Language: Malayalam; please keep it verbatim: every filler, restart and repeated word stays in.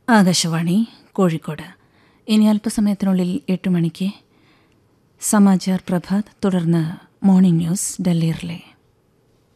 ആകാശവാണി കോഴിക്കോട്. ഇനി അല്പസമയത്തിനുള്ളിൽ എട്ട് മണിക്ക് സമാചാർ പ്രഭാത്, തുടർന്ന് മോർണിംഗ് ന്യൂസ് ഡൽഹി റിലേ.